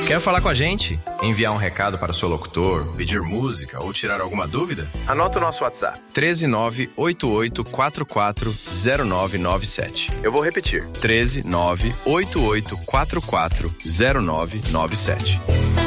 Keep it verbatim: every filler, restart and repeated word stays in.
Quer falar com a gente? Enviar um recado para o seu locutor, pedir música ou tirar alguma dúvida? Anota o nosso WhatsApp. um três nove oito oito quatro quatro zero nove nove sete. Eu vou repetir. um três nove oito oito quatro quatro zero nove nove sete.